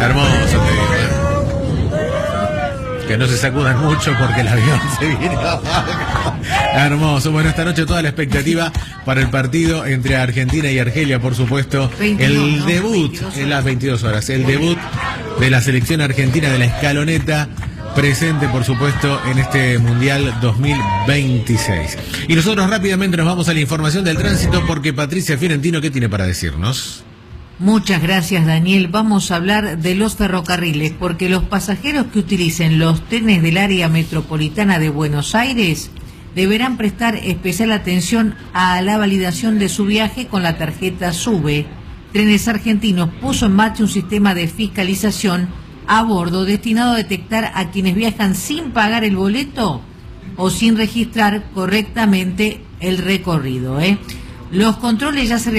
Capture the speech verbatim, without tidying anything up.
Hermoso, te digo, ¿eh? Que no se sacudan mucho porque el avión se viene abajo. Hermoso. Bueno, esta noche toda la expectativa para el partido entre Argentina y Argelia, por supuesto. veintidós, el ¿no? debut en las veintidós horas. El debut de la selección argentina de la escaloneta, presente, por supuesto, en este Mundial dos mil veintiséis. Y nosotros rápidamente nos vamos a la información del tránsito porque Patricia Fiorentino, ¿qué tiene para decirnos? Muchas gracias, Daniel. Vamos a hablar de los ferrocarriles, porque los pasajeros que utilicen los trenes del área metropolitana de Buenos Aires deberán prestar especial atención a la validación de su viaje con la tarjeta SUBE. Trenes Argentinos puso en marcha un sistema de fiscalización a bordo destinado a detectar a quienes viajan sin pagar el boleto o sin registrar correctamente el recorrido, ¿eh? Los controles ya se